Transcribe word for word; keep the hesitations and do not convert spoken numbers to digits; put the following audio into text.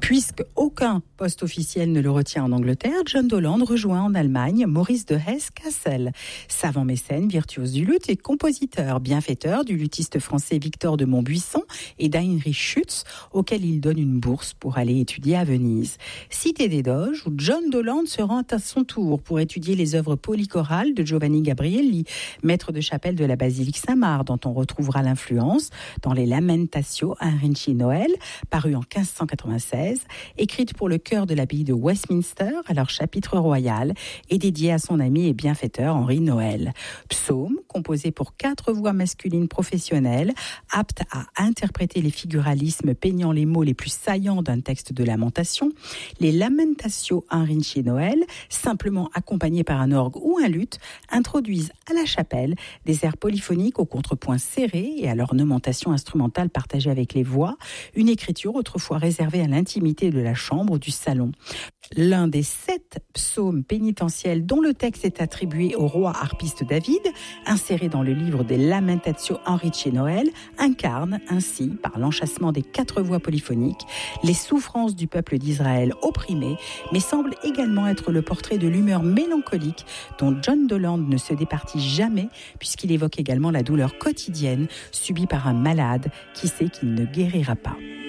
Puisque aucun poste officiel ne le retient en Angleterre, John Dowland rejoint en Allemagne Maurice de Hesse-Cassel, savant mécène, virtuose du luth et compositeur, bienfaiteur du luthiste français Victor de Montbuisson et d'Heinrich Schütz, auquel il donne une bourse pour aller étudier à Venise. Cité des Doges, où John Dowland se rend à son tour pour étudier les œuvres polychorales de Giovanni Gabrielli, maître de chapelle de la basilique Saint-Marc, dont on retrouvera l'influence dans les Lamentatio Heinrici Noël, paru en quinze cent quatre-vingt-seize, écrite pour le chœur de l'abbaye de Westminster, alors chapitre royal, et dédiée à son ami et bienfaiteur Henri Noël. Psaume, composé pour quatre voix masculines professionnelles, aptes à interpréter les figuralismes peignant les mots les plus saillants d'un texte de lamentation. Les Lamentatio Heinrici Noël, simplement accompagnés par un orgue ou un luth, introduisent à la chapelle des airs polyphoniques au contrepoint serré et à l'ornementation instrumentale partagée avec les voix, une écriture autrefois réservée à l'intimité de la chambre ou du salon. L'un des sept psaumes pénitentiels dont le texte est attribué au roi harpiste David, inséré dans le livre des Lamentatio Heinrici Noël, incarne ainsi, par l'enchâssement des quatre voix polyphoniques, les souffrances du peuple d'Israël opprimé, mais semble également être le portrait de l'humeur mélancolique dont John Dowland ne se départit jamais, puisqu'il évoque également la douleur quotidienne subie par un malade qui sait qu'il ne guérira pas.